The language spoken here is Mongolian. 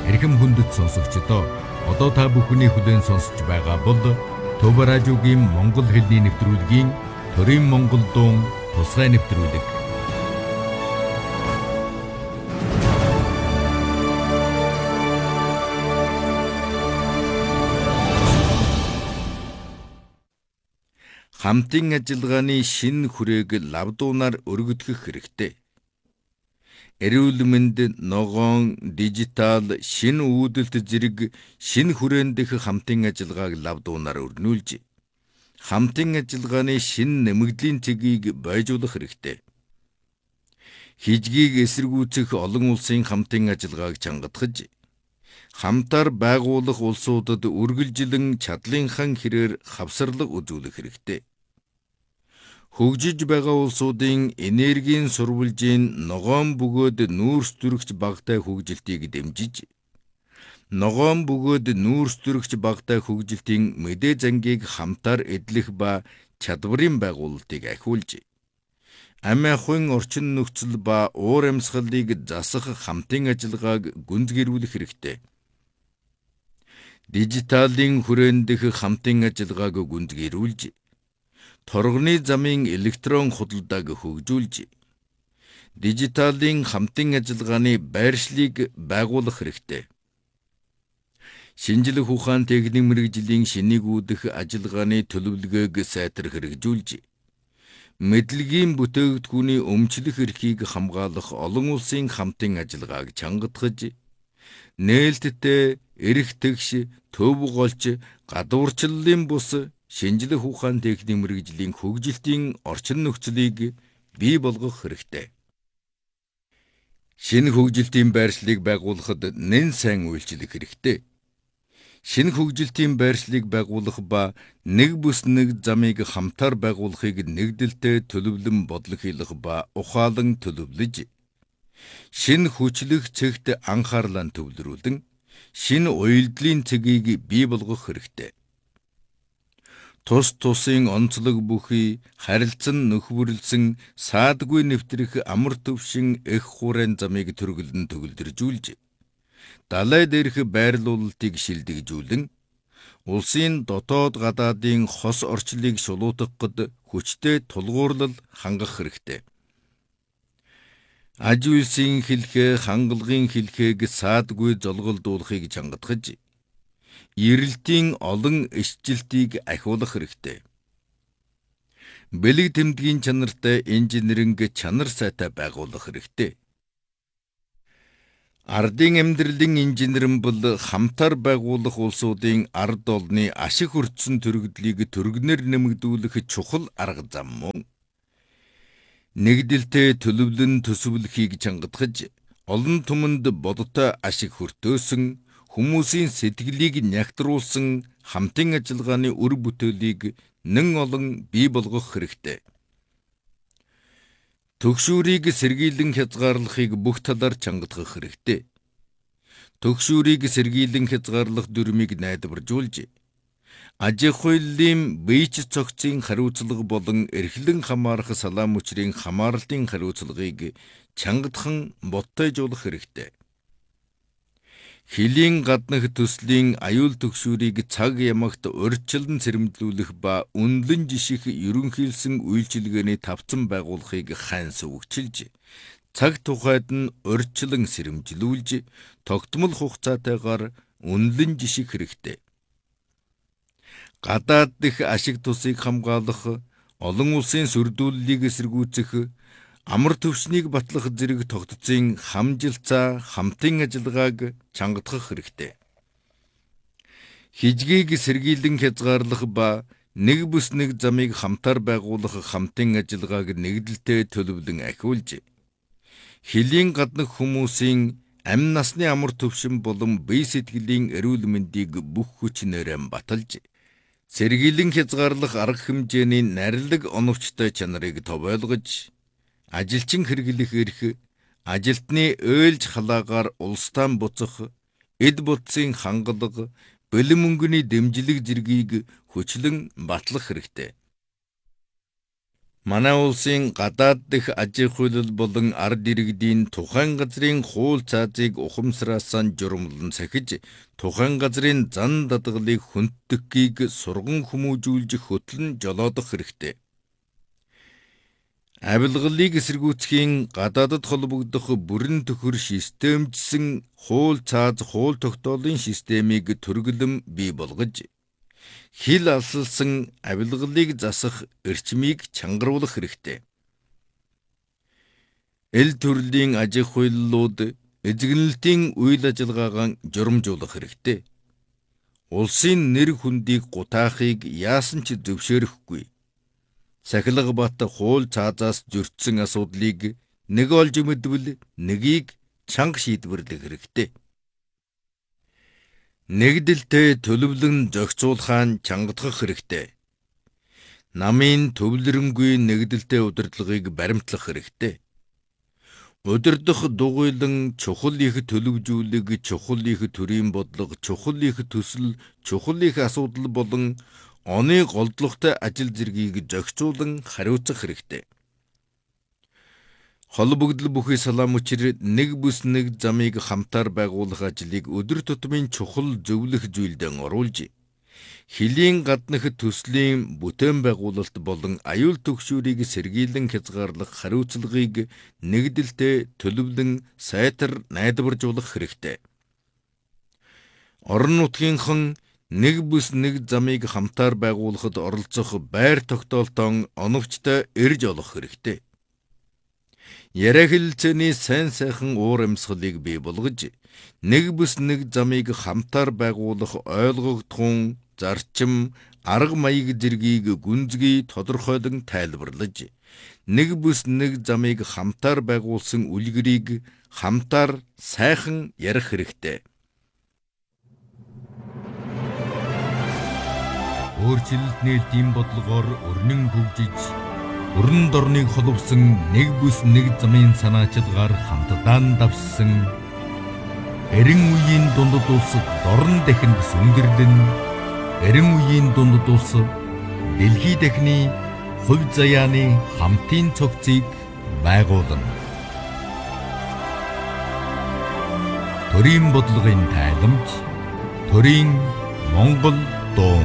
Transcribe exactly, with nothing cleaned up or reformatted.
Эрхэм хүндэт сонсогчдоо одоо та бүхний хүлээн сонсож байгаа бол Төв радиогийн Монгол хэлний нэвтрүүлгийн Төрийн Монгол дуун тусгай нэвтрүүлэг. Хамтын ажиллагааны шинэ хүрээг лавдуунаар өргөдгөх хэрэгтэй. Эрүүл мэнд, ногоон, дижитал, шинэ үүдэлт зэрэг шинэ хүрээнд дэх хамтын ажиллагааг лавдуунаар өрнүүлж, хамтын ажиллагааны шинэ нэмэгдлийн цэгийг бойжуулах хэрэгтэй. Хижгийг эсэргүүцэх олон улсын хамтын ажиллагааг чангатгаж, хамтаар байгуулах улсуудад үргэлжилэн чадлынхан хэрээр хавсарлага үзүүлэх хэрэгтэй. Хөгжиж байгаа улсуудын энергийн сурвалжийн ногоон бөгөөд нүүрс төрөгч багтай хөгжилтийг дэмжиж, ногоон бөгөөд нүүрс төрөгч багтай хөгжилтийн мэдээ зангийг хамтаар эдлэх ба чадварын байгуулалтыг ахиулж, амь ахуйн орчин нөхцөл ба уур амьсгалыг засах хамтын ажиллагааг гүнзгийрүүлэх хэрэгтэй. Дижиталын хүрээнд дэх хамтын ажиллагааг гүнзгийрүүлж, торгоны замын электрон худалдааг хөгжүүлж, дижиталын хамтын ажиллагааны байршлыг байгуулах хэрэгтэй. Шинжлэх ухаан техник мэргэжлийн шинийг үүдэх ажиллагааны төлөвлөгөөг сайтар хэрэгжүүлж, мэдлэгийн бүтээгдэхүүний өмчлөх эрхийг хамгаалах олон улсын хамтын ажиллагааг чангатгаж, нээлттэй, эрх тэгш, төв голч, гадуурчлалын бус шинжлэх ухаан техник мэргэжлийн хөгжилтийн орчин нөхцөлийг бий болгох хэрэгтэй. Шинэ хөгжилтийн байршлыг байгуулахад нэн сайн үйлчлэх хэрэгтэй. Шинэ хөгжилтийн байршлыг байгуулах ба нэг бүс нэг замыг хамтаар байгуулахыг нэгдэлтэй төлөвлөн бодлохийлох ба ухаалан төлөвлөж, шинэ хүчлэх цэгт анхаарлаа төвлөрүүлэн, шинэ уялдлын цэгийг бий болгох хэрэгтэй. Тус тусын онцлог бүхий, харилцан нөхвөрлсөн, саадгүй нэвтрэх амар төвшин эх хуурайн замыг төргөлн төгөлдржүүлж, далай дээрх байрлуулалтыг шилдэгжүүлэн, улсын дотоод гадаадын хос орчлыг шулуутгахад хүчтэй тулгуурлал хангах хэрэгтэй. Аж үйлсийн хэлхээ, хангалагын хэлхээг саадгүй золголдуулахыг чангатгаж, эрэлтийн олон ишжилтийг ахиулах хэрэгтэй. Бэлэг тэмдгийн чанартай инженеринг чанар сайтай байгуулах хэрэгтэй. Ардын амьдралын инженерэн бол хамтаар байгуулах улсуудын ард олны ашиг хүртсэн төрөгдлийг төргнөр нэмэгдүүлэх чухал арга зам мөн. Нэгдэлтэй төлөвлөн төсөвлөхийг чангатгаж, олон түмэнд бодтой ашиг хүртөөсөн, хүмүүсийн сэтгэлийг нягтруулсан хамтын ажиллагааны үр бүтээлийг нэн олон бий болгох хэрэгтэй. Түгшүүрийг сэргийлэн хязгаарлахыг бүх талаар чангатгах хэрэгтэй. Түгшүүрийг сэргийлэн хязгаарлах дүрмийг найдваржуулж, аж ахуйлын бийч цогцын хариуцлага болон эрхлэн хамаарах салаам хүчрийн хамаарлын хариуцлагыг чангатхан боттойжуулах хэрэгтэй. Хилийн гаднах төслийн аюул түгшүүрийг цаг ямагт урьдчилан сэрэмжлүүлэх ба үнэлэн жиших ерөнхийлсөн үйлчилгээний тавцан байгуулахыг хайн сувгчилж, цаг тухайд нь урьдчилан сэрэмжлүүлж, тогтмол хугацаатайгаар үнэлэн жиших хэрэгтэй. Гадаад дэх ашиг тусыг хамгаалах, олон улсын сүрдүүллийг эсэргүүцэх, амар төвшнийг батлах зэрэг тогтцын хамжилцаа хамтын ажиллагааг чангатгах хэрэгтэй. Хижгийг сэргийлэн хязгаарлах ба нэг бүс нэг замыг хамтаар байгуулах хамтын ажиллагааг нэгдэлтэй төлөвлөн ахиулж, хилийн гаднах хүмүүсийн амь насны амар төвшин болон бие сэтгэлийн эрүүл мэндийг бүх хүчнээрээ баталж, сэргийлэн хязгаарлах арга хэмжээний нарилаг оновчтой чанарыг товойлгож, ажилчин хэрэглэх эрх, ажилтны ойлж халаагаар улстан буцах, эд будсын хангалга, бэлэн мөнгөний дэмжлэг зэргийг хүчлэн батлах хэрэгтэй. Манай улсын гадаад дэх аж ахуйлал болон ард иргэдийн тухайн газрын хууль цаазыг ухамсараасан журмлан сахиж, тухайн газрын зан дадгалыг хүнддэхийг сурган хүмүүжүүлж хөтлөн жолоодох хэрэгтэй. Авилгалыг эсэргүүцхийн гадаадад холбогдох бүрэн төхөр системжсэн хууль цааз хууль тогтоолын системийг түргэлэн бий болгож, хил алсалсан авилгалыг засах эрчмийг чангаруулах хэрэгтэй. Эл төрлийн аж ахуйллууд эзэгнэлтийн үйл ажиллагаагаа журамжуулах хэрэгтэй. Улсын нэр хүндийг гутаахыг яасан ч зөвшөөрөхгүй. Сахилга бат хууль цаазаас зөрчсөн асуудлыг нэг олж мэдвэл нэгийг чанга шийдвэрлэх хэрэгтэй. Нэгдэлтэй төлөвлөн зохицуулахаа чангадах хэрэгтэй. Намын төвлөрөнгүй нэгдэлтэй удирдлагыг баримтлах хэрэгтэй. Удирдах дугуйлан чухал их төлөвжүүлэг, чухал их төрийн бодлого, чухал их төсөл, чухал их асуудал болон оны голдлоготой ажил зэргийг зохицуулан хариуцах хэрэгтэй. Холбогдол бүхий салаам учир нэг бүс нэг замыг хамтаар байгуулах ажлыг өдөр тутмын чухал зөвлөх зүйлдэн оруулж, хилийн гаднах төслийн бүтээн байгуулалт болон аюул түгшүүрийг сэргийлэн хязгаарлах хариуцлагыг нэгдэлтэй төлөвлөн сайтар найдваржуулах хэрэгтэй. Орон нутгийнхан нэг бүс нэг замыг хамтаар байгуулахад оролцох байр тогтоолтон оновчтой эрж олох хэрэгтэй. Яриа хэлэлцээний сайн сайхан уур амьсгалыг бий болгож, нэг бүс нэг замыг хамтаар байгуулах ойлгогдхон зарчим, арга маяг зэргийг гүнзгий тодорхойлон тайлбарлаж, нэг бүс нэг замыг хамтаар байгуулсан үлгэрийг хамтаар сайхан ярих хэрэгтэй. Өөрчлөлт нээлтийн бодлогоор өрнөн хөгжиж, өрн дорныг холбосон нэг бүс нэг замын санаачилгаар хамтдаа давссан эрен үеийн дундад улс дорн дахинд сүндэрлэн, эрен үеийн дундад улс дэлхий дахины хувь заяаны хамтын цогцыг байгуулна. Төрийн бодлогын тайламж, төрийн Монгол дуу.